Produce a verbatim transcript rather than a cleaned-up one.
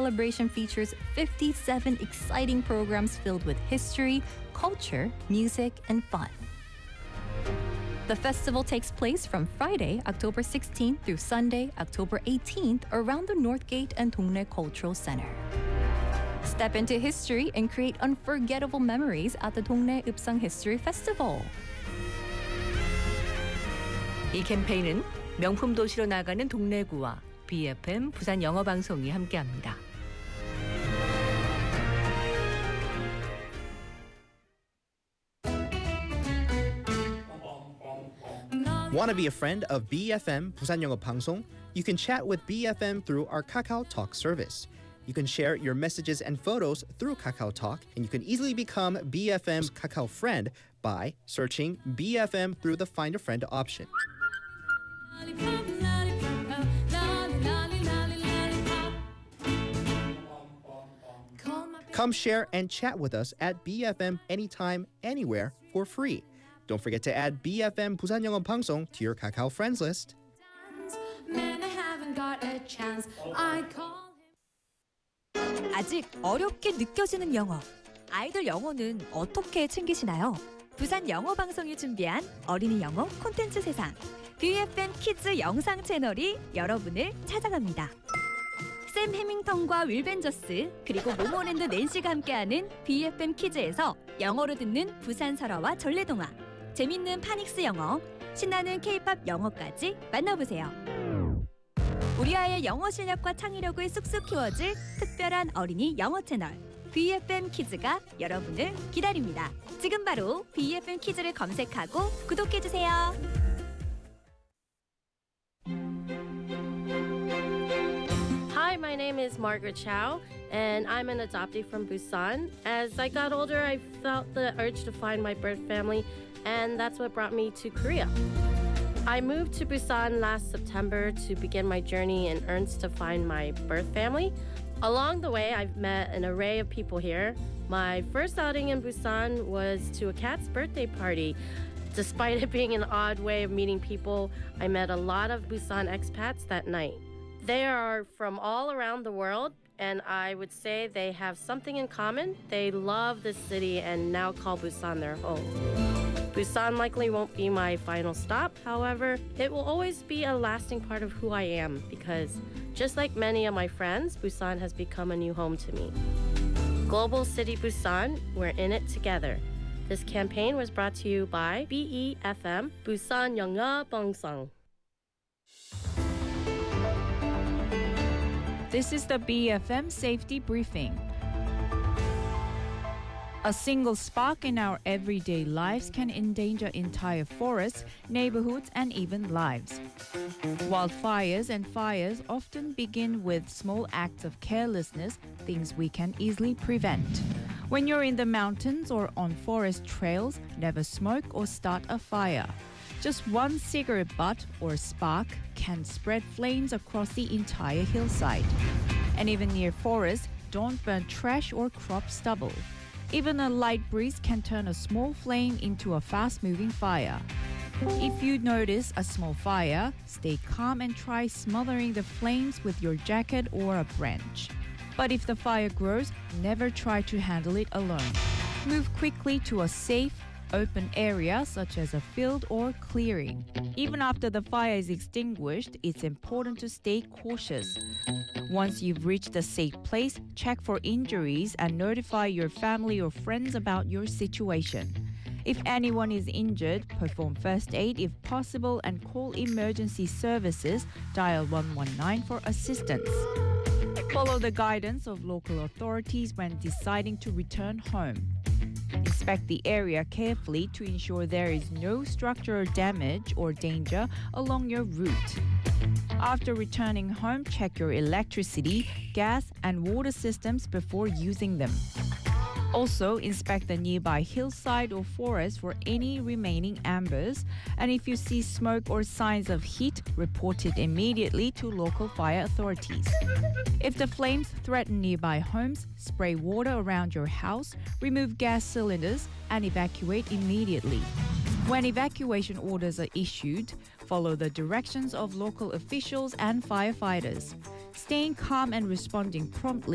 celebration features fifty-seven exciting programs filled with history, culture, music, and fun. The festival takes place from Friday, October sixteenth through Sunday, October eighteenth around the Northgate and Dongnae Cultural Center. Step into history and create unforgettable memories at the Dongnae Upsang History Festival. 이 캠페인은 명품 도시로 나가는 동래구와 비에프엠 부산 영어방송이 함께합니다. Want to be a friend of B F M 부산 영어 방송? You can chat with B F M through our Kakao Talk service. You can share your messages and photos through Kakao Talk, and you can easily become B F M's Kakao friend by searching B F M through the Find a Friend option. Come share and chat with us at B F M anytime, anywhere for free. Don't forget to add B F M 부산 영어 방송 to your Kakao friends list. 아직 어렵게 느껴지는 영어. 아이들 영어는 어떻게 챙기시나요? 부산 영어 방송이 준비한 어린이 영어 콘텐츠 세상. 비에프엠 키즈 영상 채널이 여러분을 찾아갑니다. 샘 해밍턴과 윌 벤저스 그리고 모모랜드 낸시가 함께하는 비에프엠 키즈에서 영어로 듣는 부산 설화와 전래동화, 재밌는 파닉스 영어, 신나는 케이팝 영어까지 만나보세요. 우리 아이의 영어 실력과 창의력을 쑥쑥 키워줄 특별한 어린이 영어 채널 비에프엠 키즈가 여러분을 기다립니다. 지금 바로 비에프엠 키즈를 검색하고 구독해주세요. Hi, my name is Margaret Chow, and I'm an adoptee from Busan. As I got older, I felt the urge to find my birth family, and that's what brought me to Korea. I moved to Busan last September to begin my journey in earnest to find my birth family. Along the way, I've met an array of people here. My first outing in Busan was to a cat's birthday party. Despite it being an odd way of meeting people, I met a lot of Busan expats that night. They are from all around the world, and I would say they have something in common. They love this city and now call Busan their home. Busan likely won't be my final stop. However, it will always be a lasting part of who I am because just like many of my friends, Busan has become a new home to me. Global City Busan, we're in it together. This campaign was brought to you by B E F M, Busan 영어 방송. This is the B F M Safety Briefing. A single spark in our everyday lives can endanger entire forests, neighborhoods, and even lives. Wildfires and fires often begin with small acts of carelessness, things we can easily prevent. When you're in the mountains or on forest trails, never smoke or start a fire. Just one cigarette butt or spark can spread flames across the entire hillside. And even near forests, don't burn trash or crop stubble. Even a light breeze can turn a small flame into a fast-moving fire. If you notice a small fire, stay calm and try smothering the flames with your jacket or a branch. But if the fire grows, never try to handle it alone. Move quickly to a safe, open area such as a field or clearing. Even after the fire is extinguished, it's important to stay cautious. Once you've reached a safe place, check for injuries and notify your family or friends about your situation. If anyone is injured, perform first aid if possible and call emergency services. Dial one one nine for assistance. Follow the guidance of local authorities when deciding to return home. Inspect the area carefully to ensure there is no structural damage or danger along your route. After returning home, check your electricity, gas, and water systems before using them. Also, inspect the nearby hillside or forest for any remaining embers, and if you see smoke or signs of heat, report it immediately to local fire authorities. If the flames threaten nearby homes, spray water around your house, remove gas cylinders, and evacuate immediately. When evacuation orders are issued, follow the directions of local officials and firefighters. Staying calm and responding promptly